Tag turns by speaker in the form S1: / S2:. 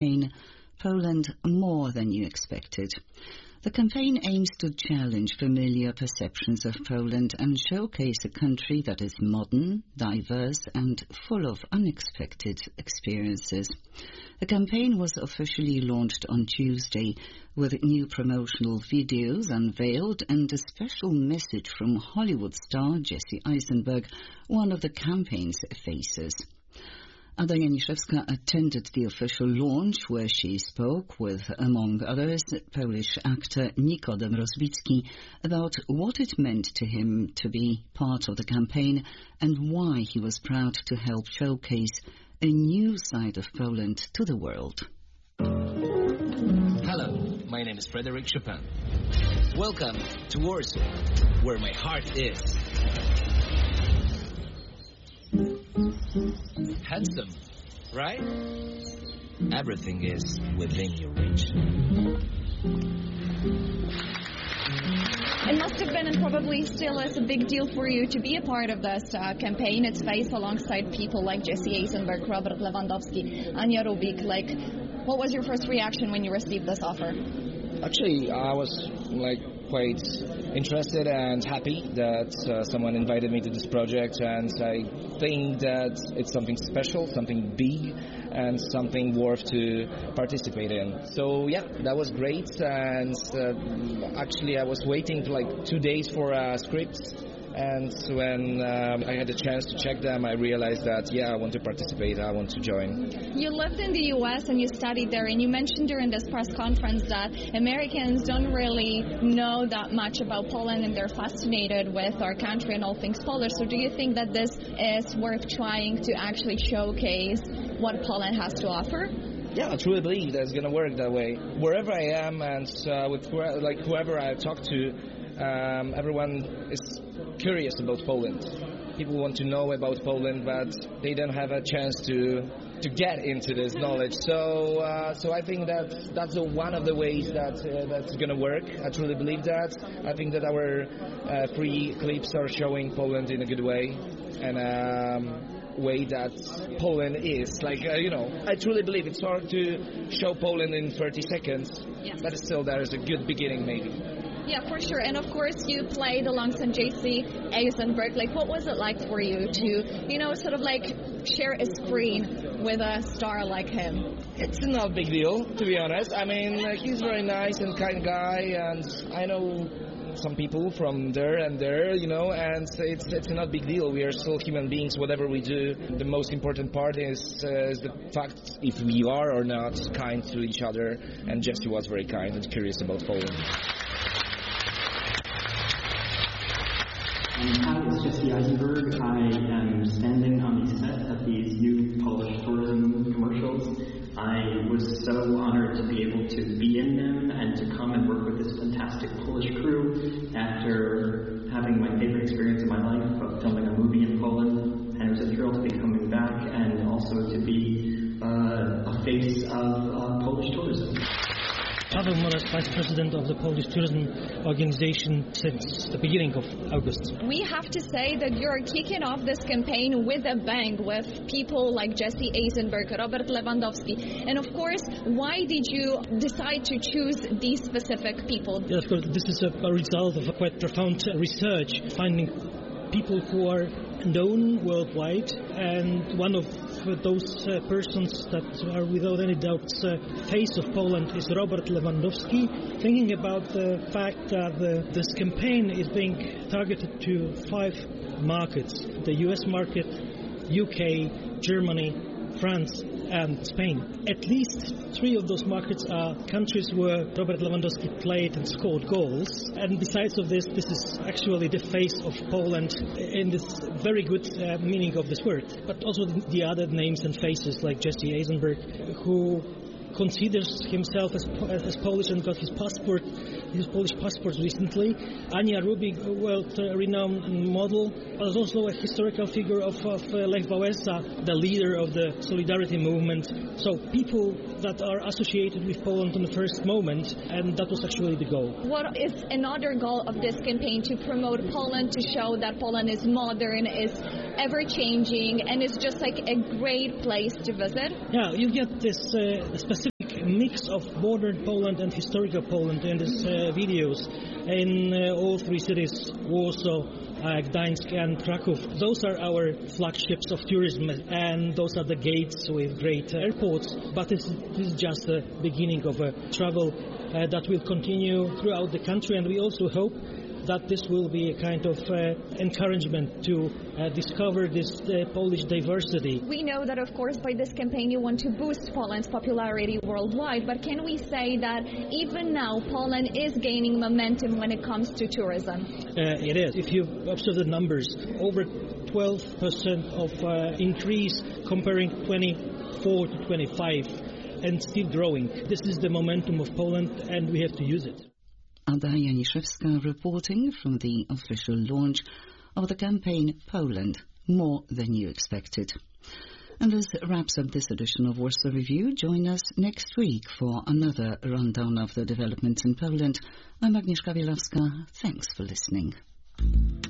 S1: in Poland more than you expected. The campaign aims to challenge familiar perceptions of Poland and showcase a country that is modern, diverse and full of unexpected experiences. The campaign was officially launched on Tuesday with new promotional videos unveiled and a special message from Hollywood star Jesse Eisenberg, one of the campaign's faces. Ada Janiszewska attended the official launch where she spoke with, among others, Polish actor Nikodem Rozbicki about what it meant to him to be part of the campaign and why he was proud to help showcase a new side of Poland to the world.
S2: Hello, my name is Frederick Chopin. Welcome to Warsaw, where my heart is. Handsome, right? Everything is within your reach.
S3: It must have been and probably still is a big deal for you to be a part of this campaign. It's faced alongside people like Jesse Eisenberg, Robert Lewandowski, Ania Rubik. What was your first reaction when you received this offer?
S4: Actually, I was quite interested and happy that someone invited me to this project, and I think that it's something special, something big, and something worth to participate in. So yeah, that was great, and actually I was waiting for 2 days for a script. And when I had a chance to check them, I realized that, I want to participate, I want to join.
S3: You lived in the U.S. and you studied there, and you mentioned during this press conference that Americans don't really know that much about Poland and they're fascinated with our country and all things Polish. So do you think that this is worth trying to actually showcase what Poland has to offer?
S4: Yeah, I truly believe that's going to work that way. Wherever I am and with whoever I talk to, everyone is curious about Poland. People want to know about Poland, but they don't have a chance to get into this knowledge. So I think that's one of the ways that's going to work. I truly believe that. I think that our 3 clips are showing Poland in a good way, and way that Poland is. I truly believe it's hard to show Poland in 30 seconds, but still there is a good beginning maybe.
S3: Yeah, for sure. And of course, you played alongside Jesse Eisenberg. What was it like for you to, share a screen with a star like him?
S4: It's not a big deal, to be honest. I mean, he's a very nice and kind guy, and I know some people from there, and and it's not a big deal. We are still human beings, whatever we do. The most important part is the fact if we are or not kind to each other, and Jesse was very kind and curious about Poland.
S5: Hi, it's Jesse Eisenberg. I am standing on the set of these new Polish tourism commercials. I was so honored to be able to be in them and to come and work with this fantastic Polish crew after having my favorite experience of my life of filming a movie in Poland. And it was a thrill to be coming back and also to be a face of Polish tourism.
S6: Paweł Moraes, Vice President of the Polish Tourism Organization since the beginning of August.
S3: We have to say that you're kicking off this campaign with a bang, with people like Jesse Eisenberg, Robert Lewandowski. And of course, why did you decide to choose these specific people?
S6: Yeah, of course, this is a result of a quite profound research, finding people who are known worldwide, and one of those persons that are without any doubt face of Poland is Robert Lewandowski. Thinking about the fact that this campaign is being targeted to 5 markets: the US market, UK, Germany, France and Spain. At least 3 of those markets are countries where Robert Lewandowski played and scored goals. And besides of this is actually the face of Poland in this very good meaning of this word. But also the other names and faces like Jesse Eisenberg, who considers himself as Polish and got his Polish passport recently. Ania Rubik, a world-renowned model, but also a historical figure of Lech Wałęsa, the leader of the Solidarity movement. So people that are associated with Poland in the first moment, and that was actually the goal.
S3: What is another goal of this campaign? To promote Poland, to show that Poland is modern, is ever-changing, and is just a great place to visit?
S6: Yeah, you get this specific mix of modern Poland and historical Poland in these videos in all three cities, Warsaw, Gdańsk and Kraków. Those are our flagships of tourism, and those are the gates with great airports. But this is just the beginning of a travel that will continue throughout the country, and we also hope that this will be a kind of encouragement to discover this Polish diversity.
S3: We know that, of course, by this campaign you want to boost Poland's popularity worldwide, but can we say that even now Poland is gaining momentum when it comes to tourism?
S6: It is. If you observe the numbers, over 12% of increase comparing 24 to 25, and still growing. This is the momentum of Poland, and we have to use it.
S1: Ada Janiszewska reporting from the official launch of the campaign Poland, More Than You Expected. And this wraps up this edition of Warsaw Review. Join us next week for another rundown of the developments in Poland. I'm Agnieszka Bielawska. Thanks for listening.